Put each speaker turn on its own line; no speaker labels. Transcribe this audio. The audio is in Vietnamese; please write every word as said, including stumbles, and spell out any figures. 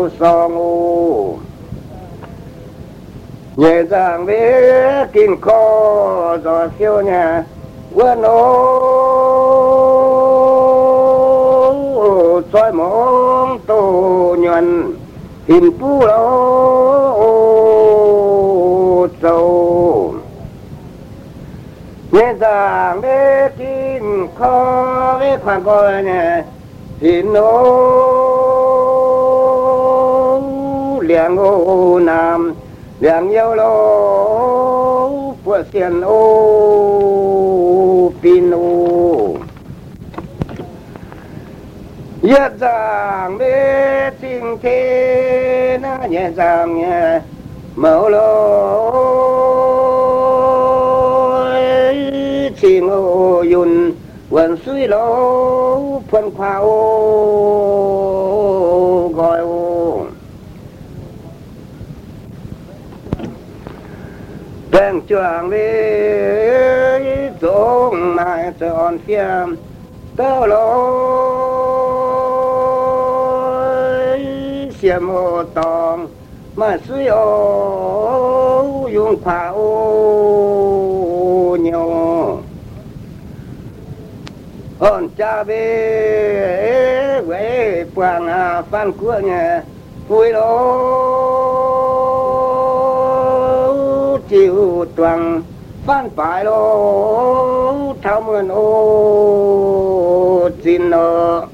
song ô nhẹ dàng với kinh kho gió phiêu nhà quên ô soi mong tô nhuận hình pu lô sâu nhẹ dàng với kinh kho với khoan coi nhà hình ô liang ô nam liang yêu lô bữa xiên ô pin ô nhẹ dàng để tình thế na nhẹ dàng nhẹ màu lô tình ô yun quần suy lô phân khoa ô gọi ô bèn chuang với giống mai tròn phiêm tao lối xiêm ô tòng mà suy ô dùng khoa ô nhiều ơn cha về với quang à phan của nhà vui lô chịu toàn phan phải lô thao mượn ô xin lô